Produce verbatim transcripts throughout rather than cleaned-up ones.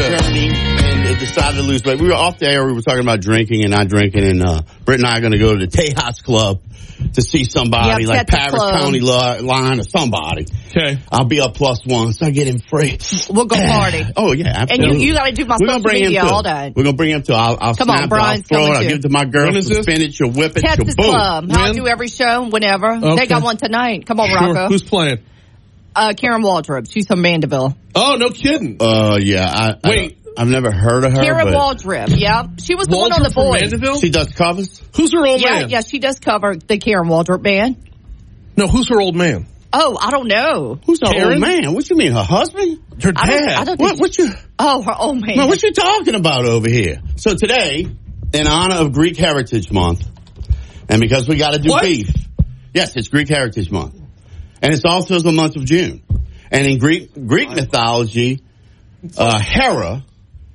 journey and it decided to lose weight. We were off the air. We were talking about drinking and not drinking. And uh, Britt and I are going to go to the Tejas Club to see somebody Yep, like at the Paris club. County li- line or somebody. Okay. I'll be up plus one, so I get him free. We'll go party. Oh, yeah, And absolutely. you, you got to do my We're gonna social bring him media too. all day. We're going to bring him to. I'll, I'll Come snap on, it, Brian's I'll throw it. coming I'll too. give it to my girl. When is Some this? spinach. You'll whip it. Texas Shaboom. Club. I'll When? do every show whenever. Okay. They got one tonight. Come on, Sure. Rocco. Who's playing? Uh, Karen Waldrop. She's from Mandeville. Oh, no kidding. Uh, yeah. I, Wait. I, I've never heard of her. Karen but Waldrop. Yeah. She was the one on Waldrop The from Boys. Mandeville? She does covers. Who's her old Yeah, man? yeah. She does cover the Karen Waldrop band. No, who's her old man? Oh, I don't know. Who's the Karen? old man? What you mean, her husband? Her I don't, dad. I don't What? think. What you? Oh, her old man. No, what you talking about over here? So today, in honor of Greek Heritage Month, and because we got to do What? beef, yes, it's Greek Heritage Month, and it's also the month of June. And in Greek Greek mythology, uh, Hera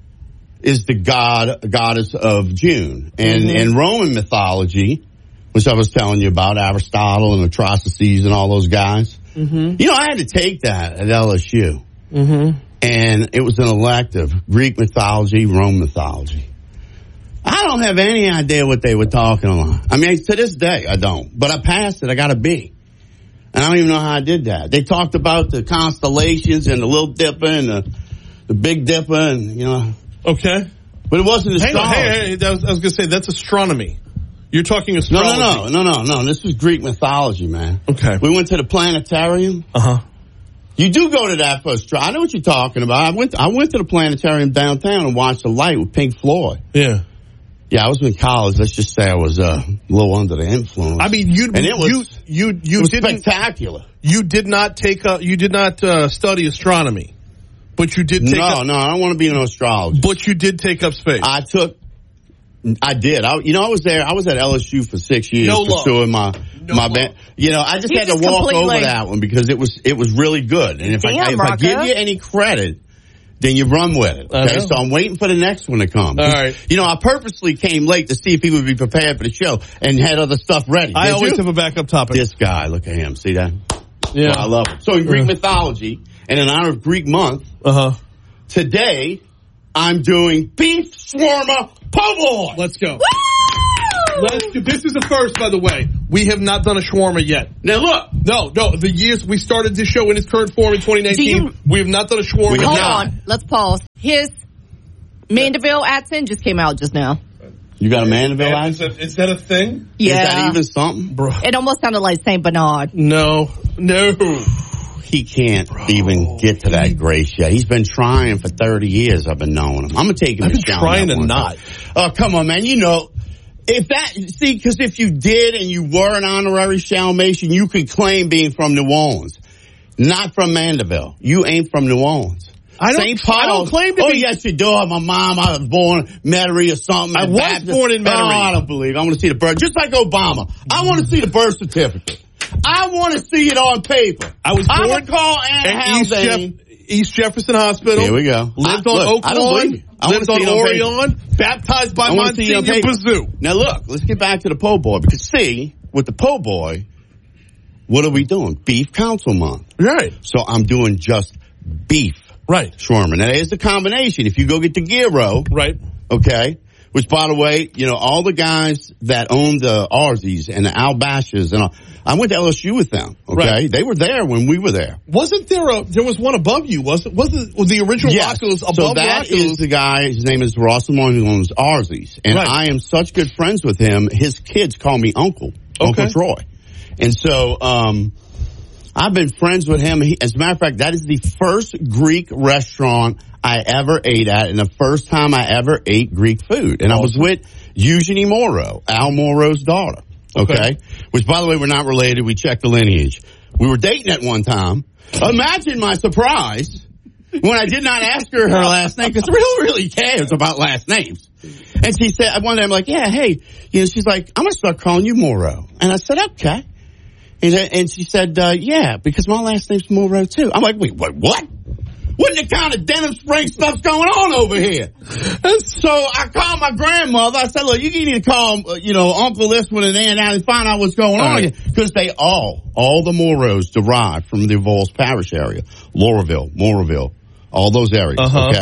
is the god goddess of June, and Mm-hmm. in Roman mythology, which I was telling you about, Aristotle and Atrocities and all those guys. Mm-hmm. You know, I had to take that at L S U. Mm-hmm. And it was an elective, Greek mythology, Roman mythology. I don't have any idea what they were talking about. I mean, to this day, I don't. But I passed it. I got a B. And I don't even know how I did that. They talked about the constellations and the Little Dipper and the, the Big Dipper and, you know. Okay. But it wasn't Hang on. astrology. Hey, hey, that was, I was going to say, that's astronomy. You're talking No, astrology. no, no, no, no, no. This was Greek mythology, man. Okay. We went to the planetarium. Uh-huh. You do go to that for astronomy. I know what you're talking about. I went, I went to the planetarium downtown and watched the light with Pink Floyd. Yeah. Yeah, I was in college. Let's just say I was uh, a little under the influence. I mean, you and it was, you you you it was didn't spectacular. you did not take up you did not uh, study astronomy, but you did take No, up, no, I don't want to be an astrologer. but you did take up space. I took, I did. I, you know, I was there. I was at L S U for six years No love. pursuing my No my love. band. You know, I just He had to just walk completely- over that one because it was it was really good. And if I Damn, if I give Rocco. you any credit, then you run with it. I Okay, know. so I'm waiting for the next one to come. All right. You know, I purposely came late to see if he would be prepared for the show and had other stuff ready. I Did always you? have a backup topic. This guy, look at him. See that? Yeah. I love him. So in Greek Yeah. mythology, and in honor of Greek month, Uh huh. today I'm doing beef shawarma po' boy. Let's go. Woo! Let's go. This is a first, by the way. We have not done a shawarma yet. Now look, No, no. The years we started this show in its current form in twenty nineteen, Do you- we have not done a shawarma. We have Hold yet. not. on. Let's pause. His Mandeville accent just came out just now. you got a Mandeville Is accent? that, is that a thing? Yeah. Is that even something? Bro. It almost sounded like Saint Bernard. No. No. He can't even get to that grace yet. He's been trying for thirty years. I've been knowing him. I'm gonna take him. I've to been Sharon trying that to one not. time. Oh, come on, man. You know, if that, see, because if you did and you were an honorary Shalmation, you could claim being from New Orleans, not from Mandeville. You ain't from New Orleans. I don't- Saint Paul. I don't claim to oh, be- yes, you do. My mom, I was born in Metairie or something. I in was Baptist. born in Metairie. Oh, I don't believe. I want to see the birth. Just like Obama. I want to see the birth certificate. I want to see it on paper. I was I'm born gonna call Ann at East, Haldane. Jeff- East Jefferson Hospital. Here we go. Lived I- on look, Oak I don't Lawn. believe you. I Lived wanna on see it on paper. Orion. Baptized by I wanna see it on Monsignor paper. Bazoo. Now look, let's get back to the po' boy because see, with the po' boy, what are we doing? Beef Council Month. Right. So I'm doing just beef Right. shawarma. Now there's the combination. If you go get the gyro, Right. okay, which by the way, you know, all the guys that own the Arzies and the Al Bashas and all, I went to L S U with them, okay? Right. They were there when we were there. Wasn't there a, there was one above you, wasn't, wasn't, was the original Yes. Rocco's above so that Rocco's? is the guy, his name is Ross Lamont, who owns Arzies. And Right. I am such good friends with him, his kids call me Uncle, Uncle Okay. Troy. And so, um, I've been friends with him. He, as a matter of fact, that is the first Greek restaurant I ever ate at and the first time I ever ate Greek food. And I was with Eugenie Morrow, Al Morrow's daughter. Okay? Okay. Which, by the way, we're not related. We checked the lineage. We were dating at one time. Imagine my surprise when I did not ask her her last name because who really cares about last names? And she said, one day I'm like, yeah, hey, you know, she's like, I'm going to start calling you Morrow. And I said, okay. And, and she said, uh, yeah, because my last name's Morrow too. I'm like, wait, what, what? What the kind of Denham Springs stuff's going on over here? And so I called my grandmother. I said, look, you need to call, uh, you know, Uncle this one and then and find out what's going on here. Because they all, all the Morrows derive from the Vols Parish area. Lauraville, Moraville, all those areas, Uh-huh. okay?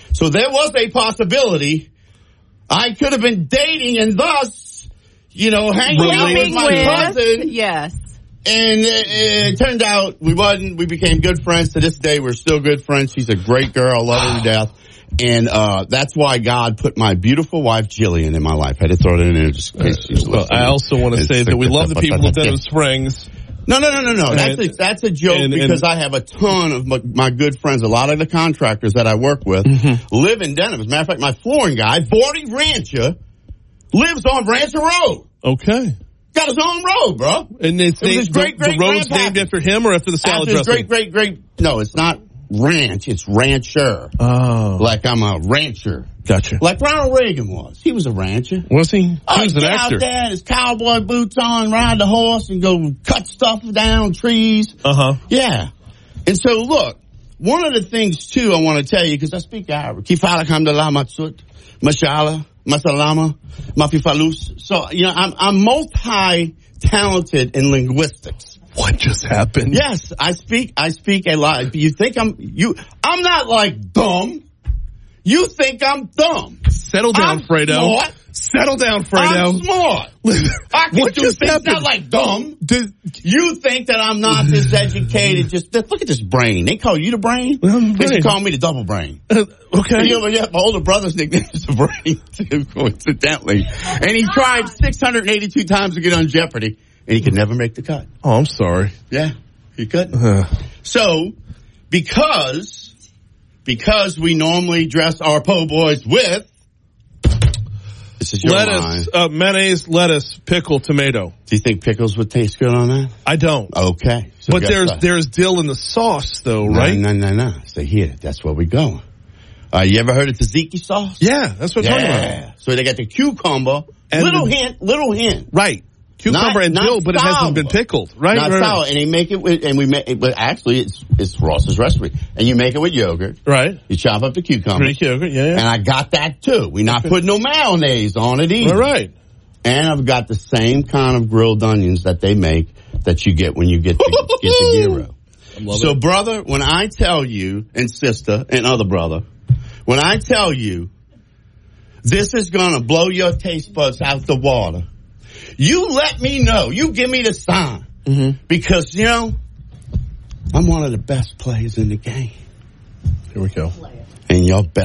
So there was a possibility I could have been dating and thus, you know, hanging out with Living my with, cousin. yes. And it, it turned out we wasn't. We became good friends. To this day, we're still good friends. She's a great girl. I love her to death. And uh that's why God put my beautiful wife, Jillian, in my life. I had to throw it in there just in case she's Well, listening. I also want to say that we love the people of Denham Springs. No, no, no, no, no. That's a, that's a joke and, because and, I have a ton of my, my good friends. A lot of the contractors that I work with mm-hmm. live in Denham. As a matter of fact, my flooring guy, Vorty Rancher, lives on Rancher Road. Okay. Got his own road, bro. And it's it was his great, the, great the road's grandpa. named after him or after the salad after his dressing? great, great, great. No, it's not ranch. It's rancher. Oh. Like I'm a rancher. Gotcha. Like Ronald Reagan was. He was a rancher. Was he? He Oh, was an get actor. out there, his cowboy boots on, ride the horse, and go cut stuff down trees. Uh-huh. Yeah. And so, look, one of the things, too, I want to tell you, because I speak Arabic. Kifala kamdala matsut, mashallah, masalama, mafifalus. So, you know, I'm, I'm multi-talented in linguistics. What just happened? Yes, I speak, I speak a lot. You think I'm, you, I'm not like dumb. You think I'm dumb. Settle down, I'm Fredo. Smart. Settle down, Fredo. I'm smart. I can What do just things happened? not like dumb. Did, You think that I'm not this educated? Just look at this brain. They call you the brain. I'm They brain. should call me the double brain. uh, okay. You know, yeah, my older brother's nickname is the brain, too, coincidentally. And he tried six hundred eighty-two times to get on Jeopardy, and he could never make the cut. Oh, I'm sorry. Yeah, he couldn't. Uh, So, because because we normally dress our po' boys with, this is your line. lettuce, uh, mayonnaise, lettuce, pickle, tomato. Do you think pickles would taste good on that? I don't. Okay. So But guess there's what? there's dill in the sauce, though, No, right? No, no, no. So here, that's where we go. Uh, you ever heard of tzatziki sauce? Yeah, that's what I'm talking about. Yeah. So they got the cucumber. And little the- hint, little hint. Right. Cucumber Not- and not dill, but it hasn't sour. been pickled, right? Not right. sour. And they make it with, and we make it, but actually it's, it's Ross's recipe. And you make it with yogurt. Right. You chop up the cucumber. Greek yogurt, yeah, yeah. And I got that too. We're not putting no mayonnaise on it either. All right. And I've got the same kind of grilled onions that they make that you get when you get the, get the gyro. I love So, it. brother, when I tell you, and sister, and other brother, when I tell you this is going to blow your taste buds out the water, you let me know. You give me the sign. Mm-hmm. Because, you know, I'm one of the best players in the game. Here we go. And your best